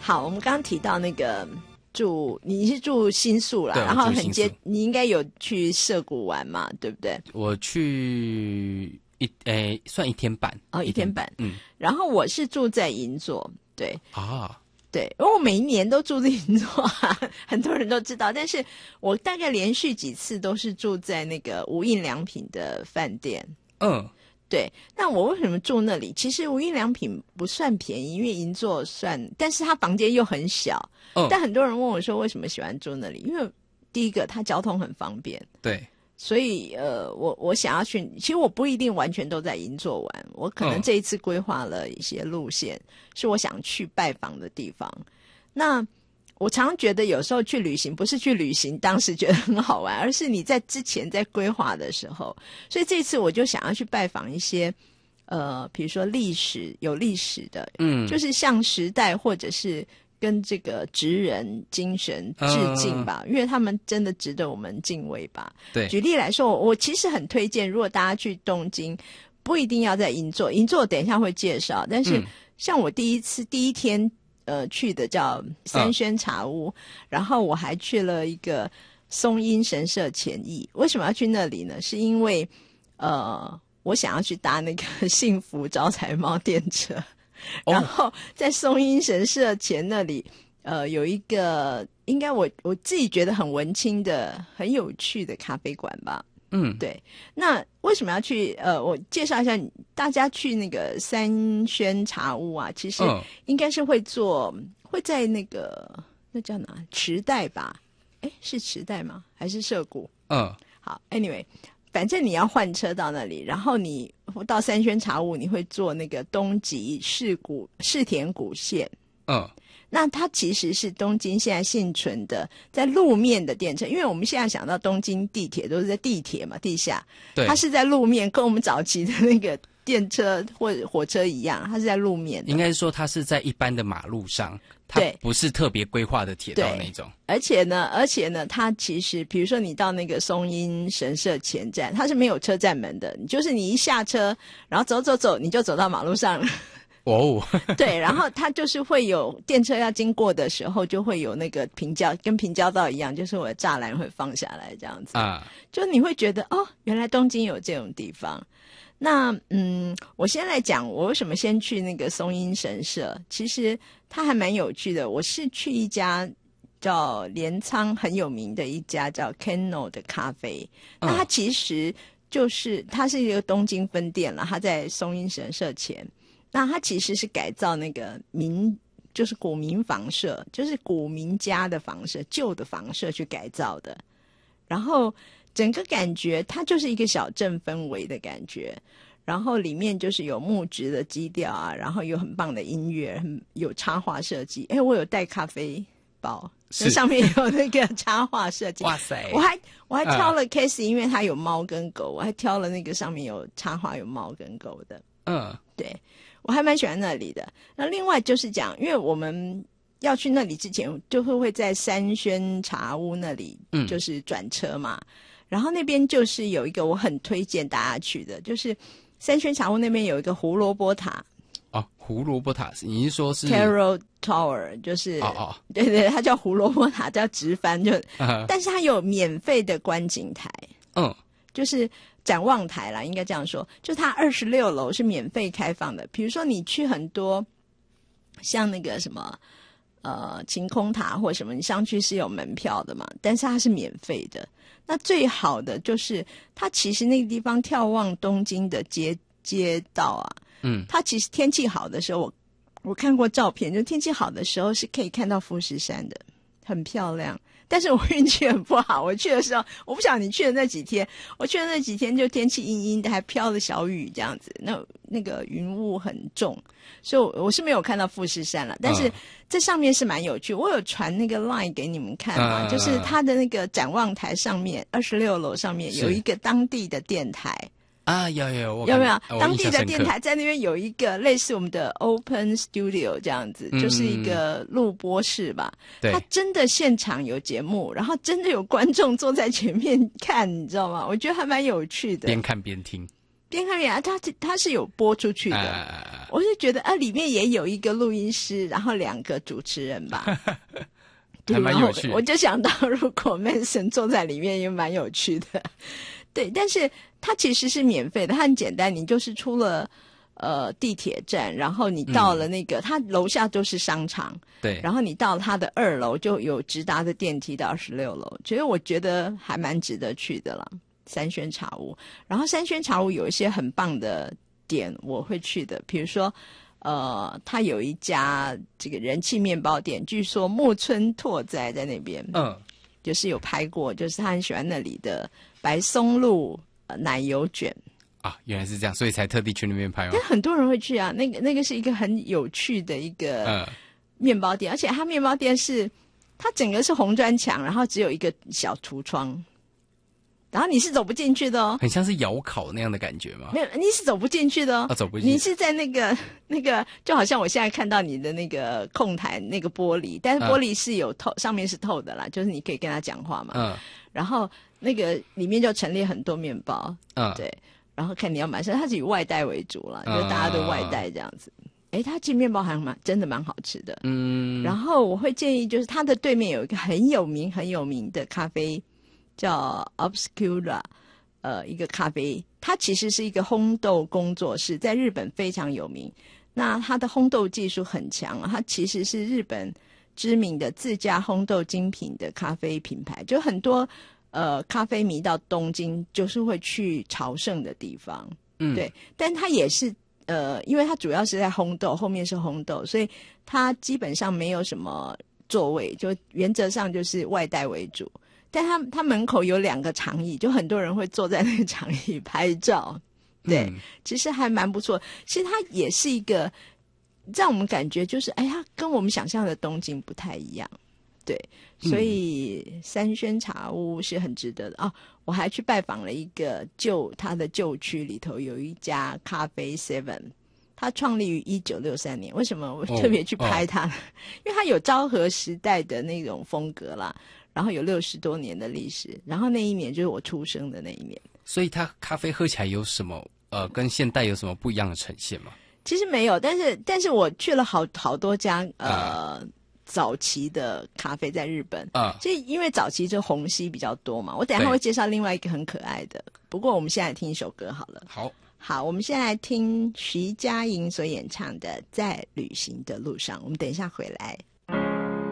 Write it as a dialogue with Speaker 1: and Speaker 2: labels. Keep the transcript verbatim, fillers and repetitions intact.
Speaker 1: 好，我们刚刚提到那个住，你是住新宿啦，
Speaker 2: 对，
Speaker 1: 然后很接，
Speaker 2: 接，
Speaker 1: 你应该有去涩谷玩嘛，对不对？
Speaker 2: 我去一诶，算一天半
Speaker 1: 哦，一天半，
Speaker 2: 嗯。
Speaker 1: 然后我是住在银座，对
Speaker 2: 啊，
Speaker 1: 对，因为我每一年都住在银座啊，很多人都知道，但是我大概连续几次都是住在那个无印良品的饭店。
Speaker 2: 嗯，
Speaker 1: 对，那我为什么住那里？其实无印良品不算便宜，因为银座算，但是它房间又很小。
Speaker 2: 嗯，
Speaker 1: 但很多人问我说，为什么喜欢住那里？因为第一个，它交通很方便。
Speaker 2: 对，
Speaker 1: 所以呃，我我想要去，其实我不一定完全都在银座玩，我可能这一次规划了一些路线，嗯、是我想去拜访的地方。那我常常觉得有时候去旅行不是去旅行当时觉得很好玩，而是你在之前在规划的时候。所以这次我就想要去拜访一些呃，比如说历史有历史的，
Speaker 2: 嗯，
Speaker 1: 就是像时代或者是跟这个职人精神致敬吧，嗯、因为他们真的值得我们敬畏吧。
Speaker 2: 对，
Speaker 1: 举例来说，我其实很推荐，如果大家去东京，不一定要在银座，银座等一下会介绍，但是像我第一次、嗯、第一天呃去的叫三轩茶屋，嗯、然后我还去了一个松阴神社前驿。为什么要去那里呢？是因为呃我想要去搭那个幸福招财猫电车。然后在松阴神社前那里呃，有一个应该我我自己觉得很文青的很有趣的咖啡馆吧。
Speaker 2: 嗯，
Speaker 1: 对。那为什么要去呃我介绍一下大家去那个三轩茶屋啊，其实应该是会坐、嗯、会在那个那叫哪池袋吧，诶是池袋吗还是涩谷？
Speaker 2: 嗯，
Speaker 1: 好 anyway，反正你要换车到那里，然后你到三轩茶屋，你会坐那个东急市谷世田谷线。
Speaker 2: 嗯，
Speaker 1: 那它其实是东京现在现存的在路面的电车，因为我们现在想到东京地铁都是在地铁嘛，地下，
Speaker 2: 对，
Speaker 1: 它是在路面，跟我们早期的那个电车或者火车一样，它是在路面的。
Speaker 2: 应该说它是在一般的马路上，它不是特别规划的铁道那种。
Speaker 1: 而且呢，而且呢，它其实比如说你到那个松阴神社前站，它是没有车站门的，就是你一下车，然后走走走，你就走到马路上了。
Speaker 2: 哦，
Speaker 1: 对，然后它就是会有电车要经过的时候，就会有那个平交，跟平交道一样，就是我的栅栏会放下来这样子啊，就你会觉得哦，原来东京有这种地方。那嗯，我先来讲我为什么先去那个松阴神社，其实它还蛮有趣的。我是去一家叫镰仓很有名的一家叫 Kenno 的咖啡，那它其实就是它是一个东京分店了，它在松阴神社前。那它其实是改造那个民，就是古民房舍，就是古民家的房舍，旧的房舍去改造的。然后整个感觉它就是一个小镇氛围的感觉，然后里面就是有木质的基调啊，然后有很棒的音乐，很有插画设计。哎，我有带咖啡包，那上面有那个插画设计。
Speaker 2: 哇塞！
Speaker 1: 我还我还挑了 case，、嗯、因为它有猫跟狗，我还挑了那个上面有插画有猫跟狗的。
Speaker 2: 嗯，
Speaker 1: 对。我还蛮喜欢那里的。那另外就是讲，因为我们要去那里之前，就会会在三轩茶屋那里，就是转车嘛。嗯、然后那边就是有一个我很推荐大家去的，就是三轩茶屋那边有一个胡萝卜塔。
Speaker 2: 哦，胡萝卜塔，你是说是
Speaker 1: Taro Tower， 就是
Speaker 2: 哦哦，
Speaker 1: 对对，它叫胡萝卜塔，叫直翻就，
Speaker 2: 嗯、
Speaker 1: 但是它有免费的观景台。
Speaker 2: 嗯，
Speaker 1: 就是展望台啦，应该这样说，就它二十六楼是免费开放的。比如说你去很多像那个什么呃晴空塔或什么，你上去是有门票的嘛，但是它是免费的。那最好的就是它其实那个地方眺望东京的街街道啊，
Speaker 2: 嗯，
Speaker 1: 它其实天气好的时候，我我看过照片，就天气好的时候是可以看到富士山的，很漂亮。但是我运气很不好，我去的时候，我不晓得你去的那几天，我去的那几天就天气阴阴的，还飘了小雨这样子，那那个云雾很重，所以我是没有看到富士山了。但是这上面是蛮有趣，我有传那个 line 给你们看嘛，嗯、就是它的那个展望台上面，二十六楼上面有一个当地的电台。
Speaker 2: 啊，有有我
Speaker 1: 有没有、
Speaker 2: 啊、
Speaker 1: 当地的电台在那边有一个类似我们的 Open Studio 这样子，嗯、就是一个录播室吧。
Speaker 2: 对，
Speaker 1: 它真的现场有节目，然后真的有观众坐在前面看，你知道吗？我觉得还蛮有趣的。
Speaker 2: 边看边听。
Speaker 1: 边看边啊，它它是有播出去的，啊、我就觉得啊，里面也有一个录音师，然后两个主持人吧，
Speaker 2: 还蛮有趣。
Speaker 1: 我就想到，如果 Manson 坐在里面也蛮有趣的，对。但是它其实是免费的，它很简单，你就是出了呃地铁站，然后你到了那个，它、嗯、楼下都是商场，
Speaker 2: 对，
Speaker 1: 然后你到它的二楼就有直达的电梯到二十六楼，其实我觉得还蛮值得去的啦。三轩茶屋，然后三轩茶屋有一些很棒的点我会去的，比如说呃，它有一家这个人气面包店，据说木村拓哉在那边，嗯，就是有拍过，就是他很喜欢那里的白松露、呃、奶油卷
Speaker 2: 啊，原来是这样，所以才特地去那边拍吗？
Speaker 1: 但很多人会去啊，那个那个是一个很有趣的一个面包店，嗯、而且它面包店是它整个是红砖墙，然后只有一个小橱窗。然后你是走不进去的哦，
Speaker 2: 很像是窑烤那样的感觉吗？
Speaker 1: 没有，你是走不进去的哦，
Speaker 2: 啊、走不进去。
Speaker 1: 你是在那个那个，就好像我现在看到你的那个控台那个玻璃，但是玻璃是有透，嗯、上面是透的啦，就是你可以跟他讲话嘛。嗯。然后那个里面就陈列很多面包，嗯，对。然后看你要买什么，它是以外带为主了，嗯、就大家都外带这样子。哎，它其实面包还蛮真的蛮好吃的，嗯。然后我会建议，就是它的对面有一个很有名很有名的咖啡。叫 Obscura， 呃，一个咖啡，它其实是一个烘豆工作室，在日本非常有名。那它的烘豆技术很强，它其实是日本知名的自家烘豆精品的咖啡品牌，就很多呃咖啡迷到东京就是会去朝圣的地方，嗯，对。但它也是呃，因为它主要是在烘豆，后面是烘豆，所以它基本上没有什么座位，就原则上就是外带为主。但他他门口有两个长椅，就很多人会坐在那个长椅拍照，对，嗯、其实还蛮不错。其实它也是一个让我们感觉就是，哎呀，跟我们想象的东京不太一样，对。所以三轩茶屋是很值得的哦。我还去拜访了一个旧他的旧区里头有一家咖啡 Seven， 它创立于一九六三年。为什么我特别去拍它呢？哦哦、因为它有昭和时代的那种风格啦。然后有六十多年的历史，然后那一年就是我出生的那一年。
Speaker 2: 所以它咖啡喝起来有什么呃，跟现代有什么不一样的呈现吗？
Speaker 1: 其实没有，但是但是我去了好好多家呃、嗯、早期的咖啡在日本啊，所以因为早期就虹吸比较多嘛。我等一下会介绍另外一个很可爱的，不过我们现在听一首歌好了。
Speaker 2: 好，
Speaker 1: 好，我们现在来听徐佳莹所演唱的《在旅行的路上》。我们等一下回来。